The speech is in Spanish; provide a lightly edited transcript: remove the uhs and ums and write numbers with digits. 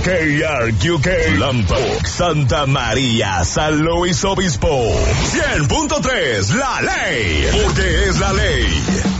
KRQK, Lambok, Santa María, San Luis Obispo. 100.3, La Ley, porque es la ley.